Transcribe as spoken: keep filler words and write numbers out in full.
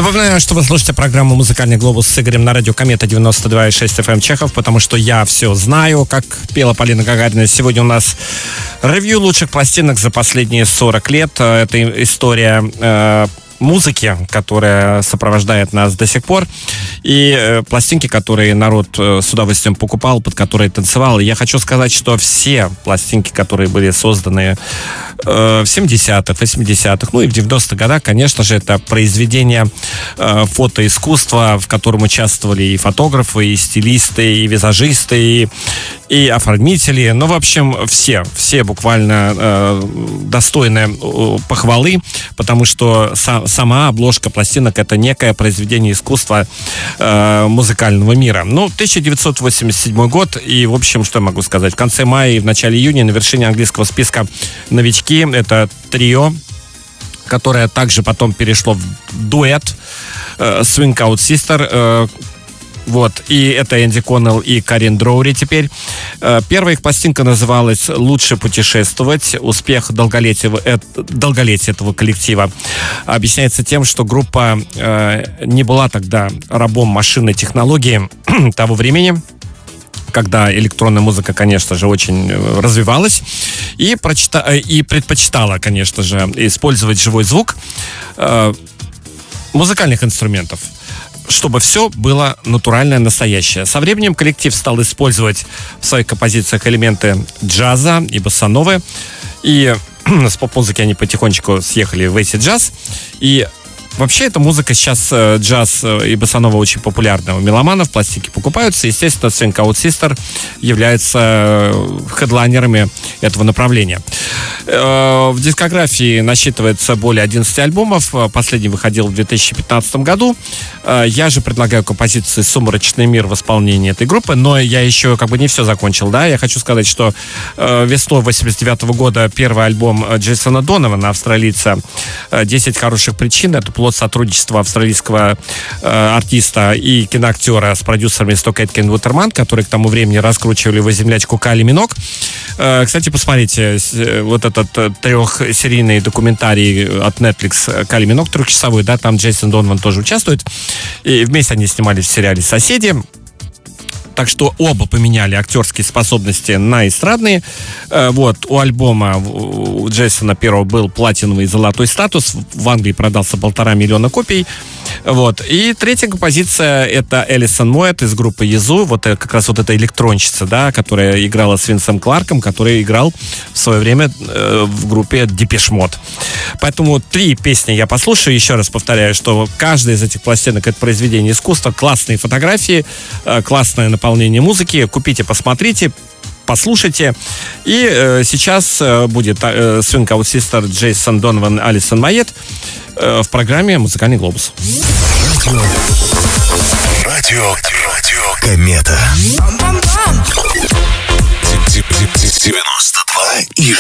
Напоминаю, что вы слушаете программу «Музыкальный глобус» с Игорем на радио Комета девяносто два и шесть эф эм Чехов, потому что я все знаю, как пела Полина Гагарина. Сегодня у нас ревью лучших пластинок за последние сорок лет. Это история э, музыки, которая сопровождает нас до сих пор, и э, пластинки, которые народ э, с удовольствием покупал, под которые танцевал. И я хочу сказать, что все пластинки, которые были созданы э, в семидесятых, восьмидесятых, ну и в девяностых годах, конечно же, это произведение э, фотоискусства, в котором участвовали и фотографы, и стилисты, и визажисты, и, и оформители. Ну, в общем, все, все буквально э, достойны э, похвалы, потому что сам сама обложка пластинок — это некое произведение искусства э, музыкального мира. Ну, тысяча девятьсот восемьдесят седьмой год, и, в общем, что я могу сказать? В конце мая и в начале июня на вершине английского списка новички — это трио, которое также потом перешло в дуэт э, Swing Out Sister. Э, Вот, и это Энди Коннелл и Карин Дроури теперь. Первая их пластинка называлась «Лучше путешествовать». Успех долголетия, долголетия этого коллектива объясняется тем, что группа не была тогда рабом машинной технологии того времени, когда электронная музыка, конечно же, очень развивалась, и, прочита... и предпочитала, конечно же, использовать живой звук музыкальных инструментов, чтобы все было натуральное, настоящее. Со временем коллектив стал использовать в своих композициях элементы джаза и боссановы. И с поп-музыки они потихонечку съехали в эйсид-джаз. И вообще эта музыка сейчас, джаз и боссанова, очень популярна у меломанов, пластинки покупаются. Естественно, Swing Out Sister являются хедлайнерами этого направления. В дискографии насчитывается более одиннадцати альбомов. Последний выходил в две тысячи пятнадцатом году. Я же предлагаю композицию «Сумрачный мир» в исполнении этой группы, но я еще как бы не все закончил, да. Я хочу сказать, что весной восемьдесят девятого года первый альбом Джейсона Донована, австралийца, «десять хороших причин». Это плод сотрудничества австралийского артиста и киноактера с продюсерами Сток Эйткин Утерман, которые к тому времени раскручивали его землячку Кайли Минок. Кстати, посмотрите вот этот трехсерийный документарий от Netflix «Кайли Минок», трехчасовой, да, там Джейсон Донован тоже участвует. И вместе они снимались в сериале «Соседи». Так что оба поменяли актерские способности на эстрадные. Вот, у альбома у Джейсона первого был платиновый и золотой статус. В Англии продался полтора миллиона копий. Вот. И третья композиция — это Элисон Моэт из группы Езу. Вот как раз вот эта электронщица, да, которая играла с Винсом Кларком, который играл в свое время э, в группе Депеш Мод. Поэтому три песни я послушаю. Еще раз повторяю, что каждая из этих пластинок — это произведение искусства, классные фотографии, э, классное наполнение музыки. Купите, посмотрите, послушайте. И э, сейчас э, будет э, Swing Out Sister, Джейсон Донован, Элисон Моэт э, в программе «Музыкальный глобус». Радио, радио Комета. девяносто два и